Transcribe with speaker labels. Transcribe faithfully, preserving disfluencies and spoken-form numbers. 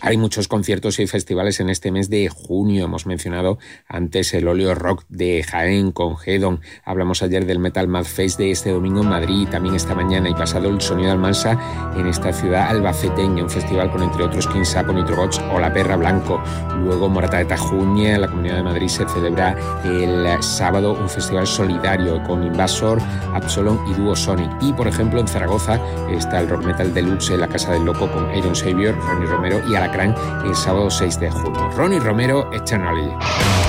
Speaker 1: Hay muchos conciertos y festivales en este mes de junio. Hemos mencionado antes el Oleo Rock de Jaén con Hedon. Hablamos ayer del Metal Mad Fest de este domingo en Madrid. También esta mañana y pasado el Sonido Almansa en esta ciudad albaceteña. Un festival con, entre otros, King Sapo, Nitrobots o La Perra Blanco. Luego, Morata de Tajuña, en la Comunidad de Madrid, se celebra el sábado un festival solidario con Invasor, Absolom y Dúo Sonic. Y, por ejemplo, en Zaragoza está el Rock Metal Deluxe en la Casa del Loco con Iron Savior, Ronnie Romero y Alacrán el sábado seis de junio. Ronnie Romero, Eternally.